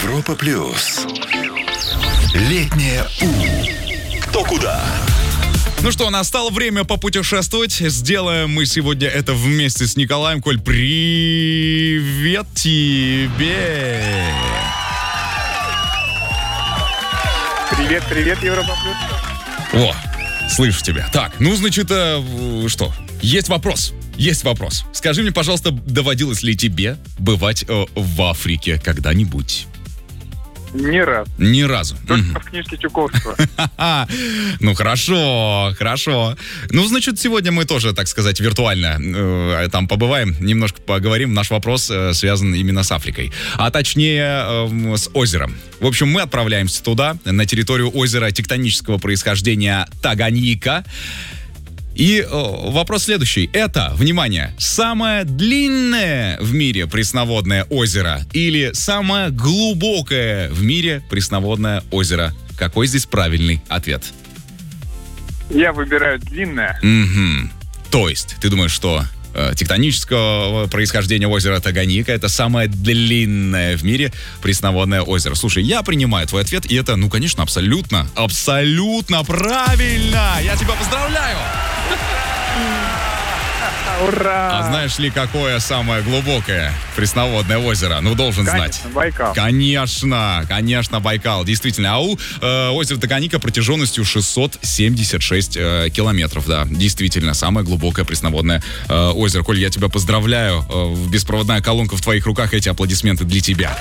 Европа плюс. Летнее У. Кто куда? Ну что, настало время попутешествовать. Сделаем мы сегодня это вместе с Николаем. Коль, привет тебе! Привет, Европа плюс. О, слышу тебя. Так, ну, значит, что? Есть вопрос. Скажи мне, пожалуйста, доводилось ли тебе бывать в Африке когда-нибудь? Ни разу. Только Только в книжке Чуковского. Ну, хорошо. Ну, значит, сегодня мы тоже, так сказать, виртуально там побываем, немножко поговорим. Наш вопрос связан именно с Африкой, а точнее с озером. В общем, мы отправляемся туда, на территорию озера тектонического происхождения Таганьика. И вопрос следующий. Это, внимание, самое длинное в мире пресноводное озеро или самое глубокое в мире пресноводное озеро? Какой здесь правильный ответ? Я выбираю длинное. Угу. То есть, ты думаешь, что тектонического происхождения озера Таганьика — это самое длинное в мире пресноводное озеро? Слушай, я принимаю твой ответ, и это, ну, конечно, абсолютно правильно! Я тебя поздравляю! Ура! А знаешь ли, какое самое глубокое пресноводное озеро? Ну, должен знать. Байкал. Конечно, Байкал. Действительно. Озеро Таганьика протяженностью 676 километров. Да, действительно, самое глубокое пресноводное озеро. Коль, я тебя поздравляю. Беспроводная колонка в твоих руках. Эти аплодисменты для тебя.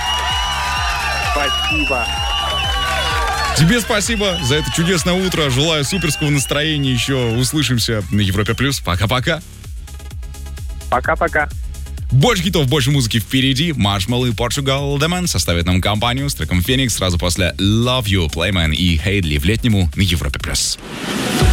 Спасибо. Тебе спасибо за это чудесное утро. Желаю суперского настроения. Еще услышимся на Европе+. Пока-пока. Пока-пока. Больше хитов, больше музыки впереди. Marshmallow и Portugal The Man составят нам компанию с треком Phoenix сразу после Love You, Playman и Хейдли в летнему на Европе+.